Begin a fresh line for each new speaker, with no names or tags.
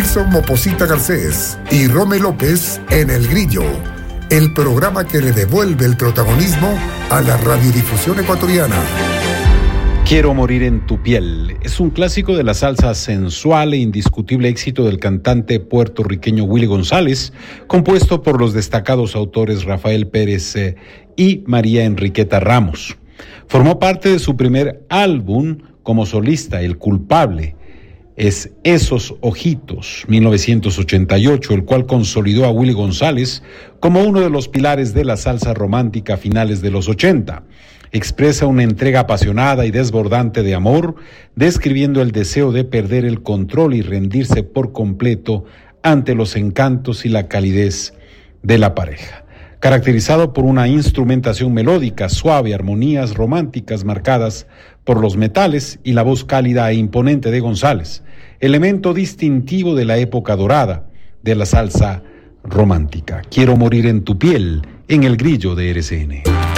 Nelson Moposita Garcés y Rome López en El Grillo, el programa que le devuelve el protagonismo a la radiodifusión ecuatoriana.
Quiero morir en tu piel es un clásico de la salsa sensual e indiscutible éxito del cantante puertorriqueño Willy González, compuesto por los destacados autores Rafael Pérez y María Enriqueta Ramos. Formó parte de su primer álbum como solista, El Culpable, es Esos Ojitos, 1988, el cual consolidó a Willy González como uno de los pilares de la salsa romántica a finales de los 80. Expresa una entrega apasionada y desbordante de amor, describiendo el deseo de perder el control y rendirse por completo ante los encantos y la calidez de la pareja. Caracterizado por una instrumentación melódica, suave, armonías románticas marcadas por los metales y la voz cálida e imponente de González, elemento distintivo de la época dorada de la salsa romántica. Quiero morir en tu piel, en El Grillo de RCN.